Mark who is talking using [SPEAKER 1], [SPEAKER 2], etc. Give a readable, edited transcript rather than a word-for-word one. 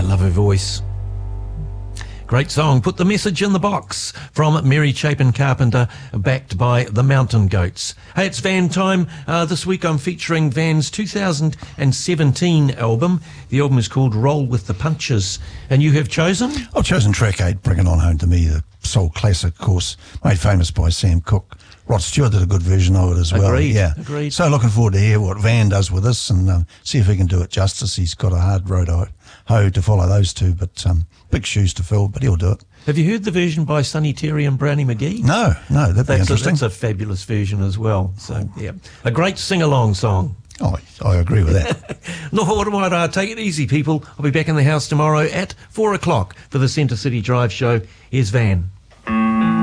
[SPEAKER 1] love her voice. Great song. Put the Message in the Box from Mary Chapin Carpenter, backed by the Mountain Goats. Hey, it's Van time. This week I'm featuring Van's 2017 album. The album is called Roll with the Punches. And you have chosen?
[SPEAKER 2] I've chosen track 8, Bring It On Home to Me, the soul classic, of course, made famous by Sam Cooke. Rod Stewart did a good version of it as well.
[SPEAKER 1] Agreed.
[SPEAKER 2] So looking forward to hear what Van does with this and see if he can do it justice. He's got a hard road to follow those two, but big shoes to fill, but he'll do it.
[SPEAKER 1] Have you heard the version by Sonny Terry and Brownie McGee?
[SPEAKER 2] No, that'd be interesting.
[SPEAKER 1] That's a fabulous version as well. So, yeah, a great sing-along song.
[SPEAKER 2] Oh, I agree with that.
[SPEAKER 1] No, what might I take it easy, people. I'll be back in the house tomorrow at 4 o'clock for the Centre City Drive show. Here's Van.